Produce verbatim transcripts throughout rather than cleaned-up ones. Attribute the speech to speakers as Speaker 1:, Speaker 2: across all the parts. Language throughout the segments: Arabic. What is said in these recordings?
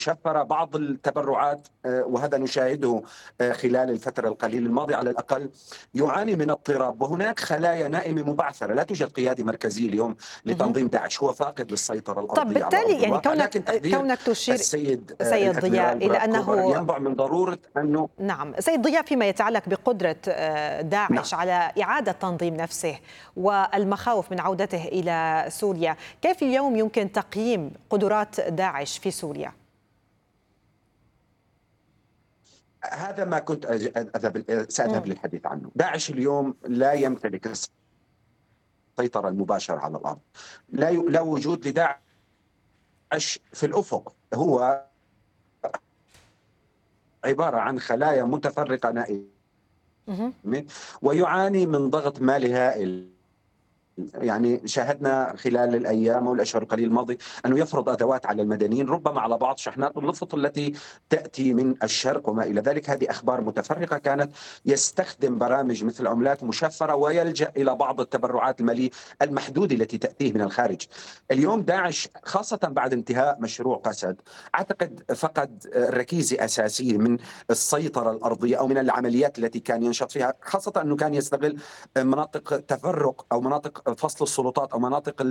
Speaker 1: شفر بعض التبرعات، وهذا نشاهده خلال الفترة القليلة الماضية على الأقل، يعاني من اضطراب، وهناك خلايا نائمة مبعثرة. لا توجد قيادة مركزية اليوم
Speaker 2: مهم.
Speaker 1: لتنظيم داعش، هو فاقد للسيطرة
Speaker 2: طب
Speaker 1: الأرضية على أرض
Speaker 2: بالتالي يعني
Speaker 1: الواقع.
Speaker 2: كونك
Speaker 1: لكن تحذير
Speaker 2: كونك تشير
Speaker 1: السيد
Speaker 2: سيد ضياء
Speaker 1: الأدميرال
Speaker 2: إلى
Speaker 1: براد كوبر
Speaker 2: أنه
Speaker 1: ينبع من ضرورة أنه
Speaker 2: نعم سيد ضياء، فيما يتعلق بقدرة
Speaker 1: نعم.
Speaker 2: داعش على إعادة تنظيم نفسه والمخاوف من عودته إلى سوريا، كيف اليوم يمكن تقييم قدرات داعش في سوريا؟
Speaker 1: هذا ما كنت أذهب سأذهب للحديث عنه. داعش اليوم لا يمتلك السيطرة المباشرة على الأرض. لا ي... لا وجود لداعش في الأفق، هو عبارة عن خلايا متفرقة نائمة ويعاني من ضغط مالي هائل. يعني شاهدنا خلال الأيام والأشهر القليل الماضي أنه يفرض أدوات على المدنيين، ربما على بعض شحنات النفط التي تأتي من الشرق وما إلى ذلك. هذه أخبار متفرقة. كانت يستخدم برامج مثل عملات مشفرة ويلجأ إلى بعض التبرعات المالية المحدودة التي تأتيه من الخارج. اليوم داعش خاصة بعد انتهاء مشروع قسد أعتقد فقد ركيزة أساسية من السيطرة الأرضية أو من العمليات التي كان ينشط فيها، خاصة أنه كان يستغل مناطق تفرق أو مناطق فصل السلطات أو مناطق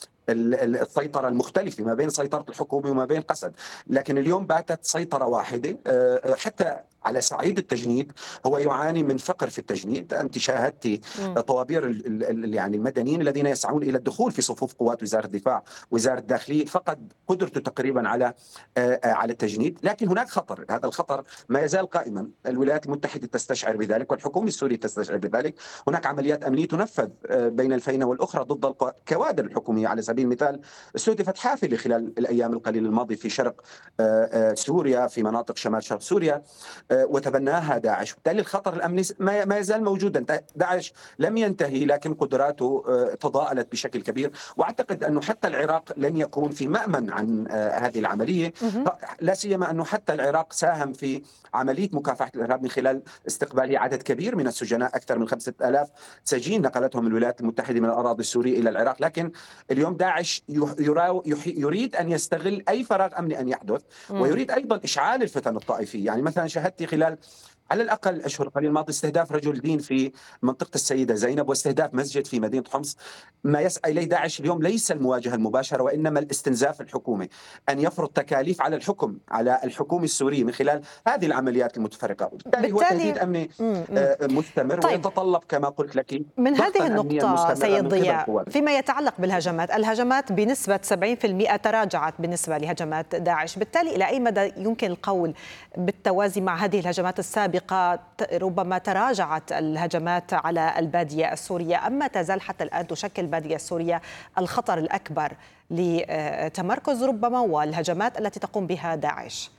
Speaker 1: السيطرة المختلفة ما بين سيطرة الحكومة وما بين قسد. لكن اليوم باتت سيطرة واحدة. حتى على صعيد التجنيد هو يعاني من فقر في التجنيد. أنت شاهدتي طوابير يعني المدنيين الذين يسعون إلى الدخول في صفوف قوات وزارة الدفاع وزارة الداخلية فقد قدرته تقريبا على على التجنيد. لكن هناك خطر، هذا الخطر ما يزال قائما. الولايات المتحدة تستشعر بذلك والحكومة السورية تستشعر بذلك. هناك عمليات أمنية تنفذ بين الفينة والأخرى ضد الكوادر الحكومية. على سبيل المثال استهدفت حافلة خلال الأيام القليلة الماضية في شرق سوريا، في مناطق شمال شرق سوريا، وتبناها داعش. بالتالي الخطر الأمني ما يزال موجودا. داعش لم ينتهي لكن قدراته تضاءلت بشكل كبير، وأعتقد أنه حتى العراق لن يكون في مأمن عن هذه العملية، لا سيما أنه حتى العراق ساهم في عملية مكافحة الإرهاب من خلال استقبال عدد كبير من السجناء. أكثر من خمسة آلاف سجين نقلتهم الولايات المتحدة من الأراضي السورية إلى العراق. لكن اليوم داعش يريد أن يستغل أي فراغ أمني أن يحدث، ويريد أيضا إشعال الفتن الطائفية. يعني مثلا شاهدت خلال على الأقل الأشهر القليلة الماضية استهداف رجل دين في منطقة السيدة زينب واستهداف مسجد في مدينة حمص. ما يسعى إليه داعش اليوم ليس المواجهة المباشرة وإنما الاستنزاف الحكومي، أن يفرض تكاليف على الحكم على الحكومة السورية من خلال هذه العمليات المتفرقة. بالتالي هو تهديد أمني مستمر
Speaker 2: طيب.
Speaker 1: ويتطلب كما قلت لك
Speaker 2: من هذه النقطة سيد ضياء، فيما يتعلق بالهجمات، الهجمات بنسبة سبعين بالمئة تراجعت بالنسبة لهجمات داعش، بالتالي إلى أي مدى يمكن القول بالتوازي مع هذه الهجمات السابقة ربما تراجعت الهجمات على البادية السورية، أما تزال حتى الآن تشكل البادية السورية الخطر الأكبر لتمركز ربما والهجمات التي تقوم بها داعش؟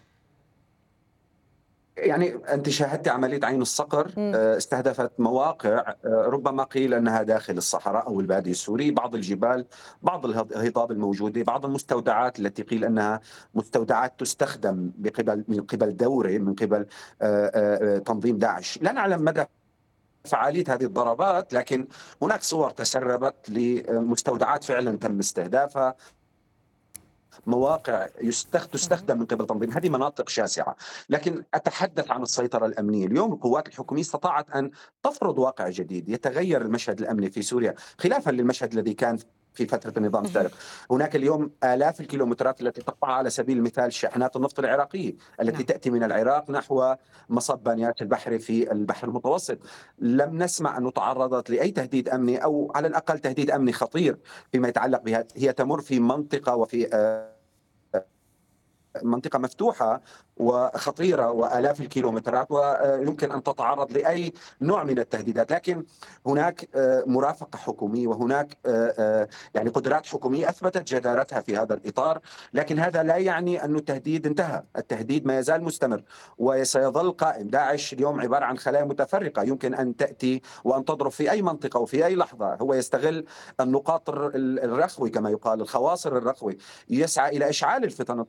Speaker 1: يعني أنت شاهدت عملية عين الصقر، استهدفت مواقع ربما قيل أنها داخل الصحراء أو البادية السوري، بعض الجبال، بعض الهضاب الموجودة، بعض المستودعات التي قيل أنها مستودعات تستخدم بقبل من قبل دورة من قبل تنظيم داعش. لا نعلم مدى فعالية هذه الضربات، لكن هناك صور تسربت لمستودعات فعلا تم استهدافها، مواقع تستخدم من قبل تنظيم. هذه مناطق شاسعة. لكن أتحدث عن السيطرة الأمنية. اليوم القوات الحكومية استطاعت أن تفرض واقع جديد، يتغير المشهد الأمني في سوريا خلافا للمشهد الذي كان في فترة النظام السابق. هناك اليوم آلاف الكيلومترات التي تقطعها على سبيل المثال شاحنات النفط العراقية التي نعم. تأتي من العراق نحو مصب بانيات البحر في البحر المتوسط. لم نسمع أنه تعرضت لأي تهديد أمني أو على الأقل تهديد أمني خطير فيما يتعلق بها. هي تمر في منطقة وفي آه منطقة مفتوحة وخطيرة وآلاف الكيلومترات، ويمكن أن تتعرض لأي نوع من التهديدات. لكن هناك مرافقة حكومية وهناك يعني قدرات حكومية أثبتت جدارتها في هذا الإطار. لكن هذا لا يعني أن التهديد انتهى. التهديد ما يزال مستمر وسيظل قائم. داعش اليوم عبارة عن خلايا متفرقة يمكن أن تأتي وأن تضرب في أي منطقة وفي أي لحظة. هو يستغل النقاط الرخوي كما يقال، الخواصر الرخوي، يسعى إلى إشعال الفتن الطائفية من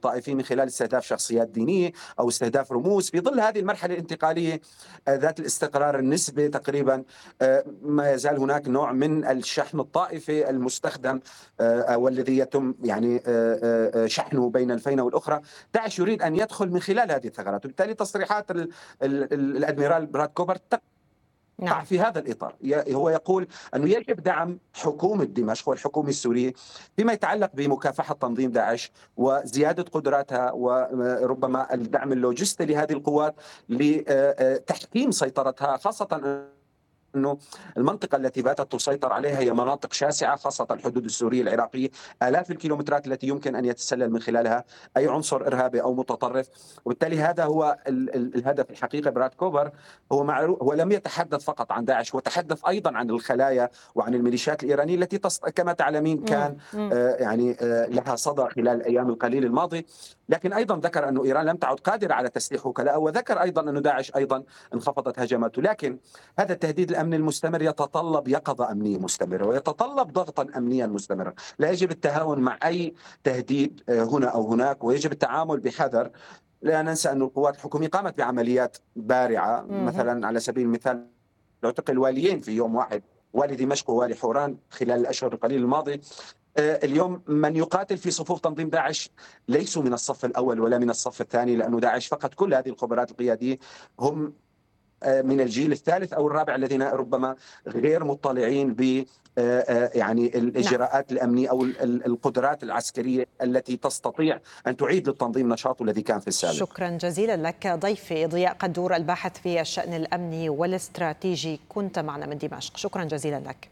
Speaker 1: خلال استهداف شخصيات دينية أو استهداف رموز. في ظل هذه المرحلة الانتقالية ذات الاستقرار النسبي تقريبا، ما يزال هناك نوع من الشحن الطائفي المستخدم والذي يتم يعني شحنه بين الفينة والأخرى. داعش يريد أن يدخل من خلال هذه الثغرات، وبالتالي تصريحات الأدميرال براد كوبر نعم. في هذا الإطار هو يقول أنه يجب دعم حكومة دمشق والحكومة السورية فيما يتعلق بمكافحة تنظيم داعش وزيادة قدراتها، وربما الدعم اللوجستي لهذه القوات لتحكيم سيطرتها، خاصة أنه المنطقة التي باتت تسيطر عليها هي مناطق شاسعة، خاصة الحدود السورية العراقية، آلاف الكيلومترات التي يمكن أن يتسلل من خلالها أي عنصر إرهابي أو متطرف. وبالتالي هذا هو الهدف الحقيقي. براد كوبر هو معروف، هو لم يتحدث فقط عن داعش، وتحدث أيضا عن الخلايا وعن الميليشيات الإيرانية التي كما تعلمين كان آه يعني آه لها صدى خلال الأيام القليلة الماضية. لكن أيضا ذكر أن إيران لم تعد قادرة على تسليح وكلاء، وذكر أيضا أن داعش أيضا انخفضت هجماته. لكن هذا التهديد الأمني المستمر يتطلب يقظة أمنية مستمرة ويتطلب ضغطا أمنيا مستمرا. لا يجب التهاون مع أي تهديد هنا أو هناك، ويجب التعامل بحذر. لا ننسى أن القوات الحكومية قامت بعمليات بارعة، مثلا على سبيل المثال اعتقل واليين في يوم واحد، والي دمشق ووالي حوران خلال الأشهر القليلة الماضية. اليوم من يقاتل في صفوف تنظيم داعش ليسوا من الصف الأول ولا من الصف الثاني، لأنه داعش فقط كل هذه الخبرات القيادية هم من الجيل الثالث أو الرابع الذين ربما غير مطلعين ب يعني الإجراءات الأمنية أو القدرات العسكرية التي تستطيع أن تعيد للتنظيم نشاطه الذي كان في السابق.
Speaker 2: شكرا جزيلا لك ضيفي ضياء قدور، الباحث في الشأن الأمني والاستراتيجي، كنت معنا من دمشق. شكرا جزيلا لك.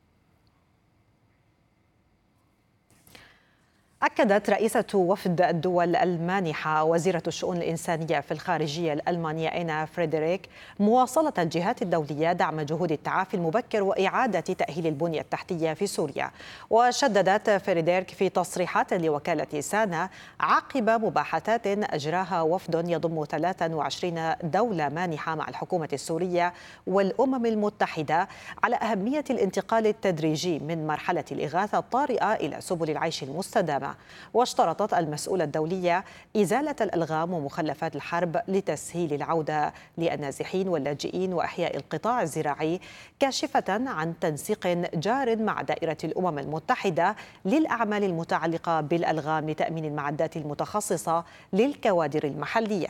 Speaker 2: أكدت رئيسة وفد الدول المانحة وزيرة الشؤون الإنسانية في الخارجية الألمانية إينا فريدريك مواصلة الجهات الدولية دعم جهود التعافي المبكر وإعادة تأهيل البنية التحتية في سوريا. وشددت فريدريك في تصريحات لوكالة سانا عقب مباحثات أجراها وفد يضم ثلاث وعشرين دولة مانحة مع الحكومة السورية والأمم المتحدة على أهمية الانتقال التدريجي من مرحلة الإغاثة الطارئة إلى سبل العيش المستدامة. واشترطت المسؤولة الدولية إزالة الألغام ومخلفات الحرب لتسهيل العودة للنازحين واللاجئين وإحياء القطاع الزراعي، كاشفة عن تنسيق جار مع دائرة الأمم المتحدة للأعمال المتعلقة بالألغام لتأمين المعدات المتخصصة للكوادر المحلية.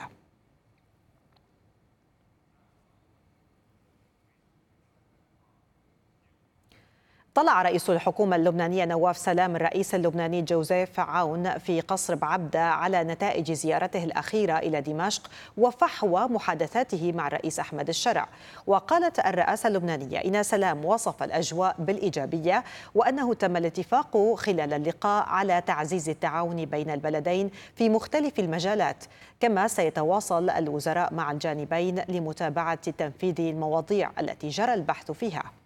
Speaker 2: طلع رئيس الحكومة اللبنانية نواف سلام الرئيس اللبناني جوزيف عون في قصر بعبدة على نتائج زيارته الأخيرة إلى دمشق وفحوى محادثاته مع الرئيس أحمد الشرع. وقالت الرئاسة اللبنانية إن سلام وصف الأجواء بالإيجابية، وأنه تم الاتفاق خلال اللقاء على تعزيز التعاون بين البلدين في مختلف المجالات، كما سيتواصل الوزراء مع الجانبين لمتابعة تنفيذ المواضيع التي جرى البحث فيها.